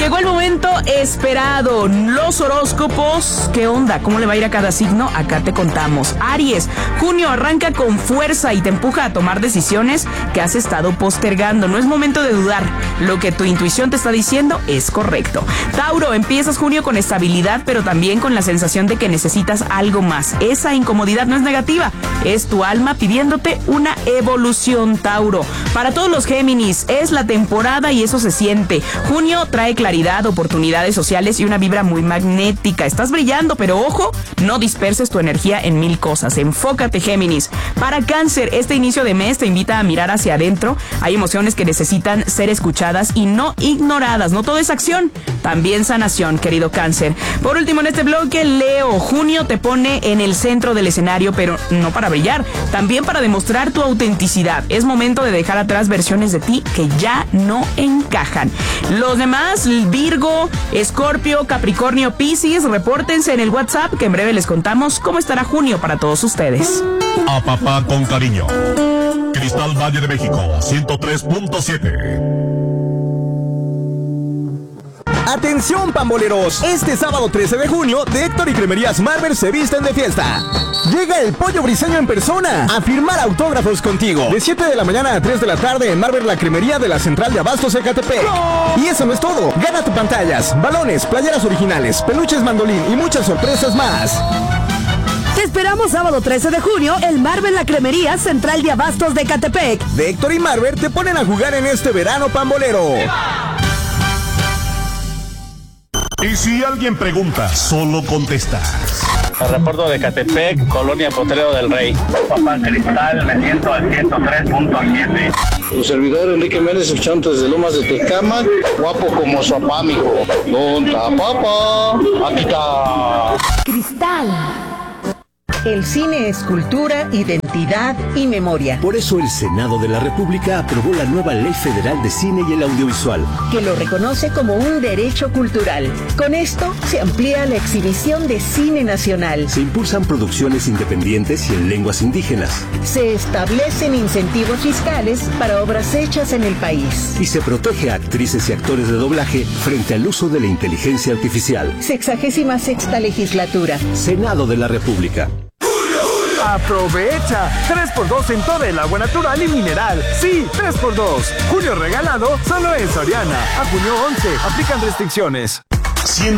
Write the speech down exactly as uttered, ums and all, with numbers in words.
llegó el momento esperado. Los horóscopos, ¿qué onda? ¿Cómo le va a ir a cada signo? Acá te contamos. Aries, junio arranca con fuerza y te empuja a tomar decisiones que has estado postergando. No es momento de dudar. Lo que tu intuición te está diciendo es correcto. Tauro, empiezas junio con estabilidad, pero también con la sensación de que necesitas algo más. Esa incomodidad no es negativa, es tu alma pidiéndote una evolución, Tauro. Para todos los Géminis, es la temporada y eso se siente. Junio trae claridad, oportunidades sociales y una vibra muy magnética. Estás brillando, pero ojo, no disperses tu energía en mil cosas. Enfócate, Géminis. Para Cáncer, este inicio de mes te invita a mirar hacia adentro. Hay emociones que necesitan ser escuchadas y no ignoradas. No todo es acción, también sanación, querido Cáncer. Por último, en este bloque, Leo, junio te pone en el centro del escenario, pero no para brillar, también para demostrar tu autenticidad. Es momento de dejar atrás versiones de ti que ya no encajan. Los demás, Virgo, Escorpio, Capricornio, Piscis, repórtense en el WhatsApp que en breve les contamos cómo estará junio para todos ustedes. A papá con cariño. Cristal Valle de México, ciento tres punto siete. Atención, pamboleros, este sábado trece de junio, de Héctor y Cremerías Marvel se visten de fiesta. Llega el Pollo Briseño en persona a firmar autógrafos contigo. De siete de la mañana a tres de la tarde en Marvel, la cremería de la Central de Abastos Ecatepec. ¡No! Y eso no es todo. Gana tu pantallas, balones, playeras originales, peluches mandolín y muchas sorpresas más. Te esperamos sábado trece de junio en Marvel, la cremería Central de Abastos de Ecatepec. De Héctor y Marvel te ponen a jugar en este verano pambolero. Y si alguien pregunta, solo contesta. El reporto de Ecatepec, Colonia Potrero del Rey. Papá Cristal, me siento al ciento tres punto siete. Tu servidor Enrique Méndez, escuchando desde Lomas de Tecámac, guapo como su papá, mijo. ¿Dónde está papá? Aquí está. Cristal. El cine es cultura, identidad y memoria. Por eso el Senado de la República aprobó la nueva Ley Federal de Cine y el Audiovisual, que lo reconoce como un derecho cultural. Con esto se amplía la exhibición de cine nacional. Se impulsan producciones independientes y en lenguas indígenas. Se establecen incentivos fiscales para obras hechas en el país. Y se protege a actrices y actores de doblaje frente al uso de la inteligencia artificial. Sexagésima sexta legislatura. Senado de la República. Aprovecha tres por dos en todo el agua natural y mineral. Sí, tres por dos. Junio regalado solo en Soriana. A junio once. Aplican restricciones.